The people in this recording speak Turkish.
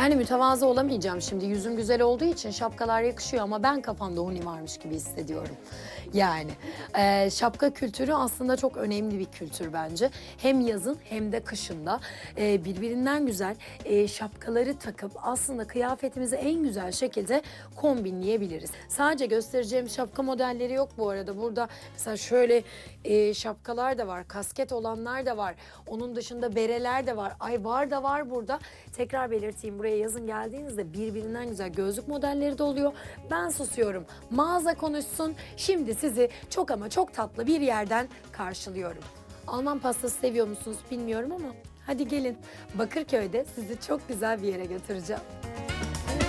Yani mütevazı olamayacağım şimdi. Yüzüm güzel olduğu için şapkalar yakışıyor ama ben kafamda huni varmış gibi hissediyorum. Yani şapka kültürü aslında çok önemli bir kültür bence. Hem yazın hem de kışında birbirinden güzel şapkaları takıp aslında kıyafetimizi en güzel şekilde kombinleyebiliriz. Sadece göstereceğim şapka modelleri yok bu arada. Burada mesela şöyle şapkalar da var, kasket olanlar da var. Onun dışında bereler de var. Ay var da var burada. Tekrar belirteyim, buraya yazın geldiğinizde birbirinden güzel gözlük modelleri de oluyor. Ben susuyorum. Mağaza konuşsun. Şimdi sizi çok ama çok tatlı bir yerden karşılıyorum. Alman pastası seviyor musunuz bilmiyorum ama hadi gelin. Bakırköy'de sizi çok güzel bir yere götüreceğim.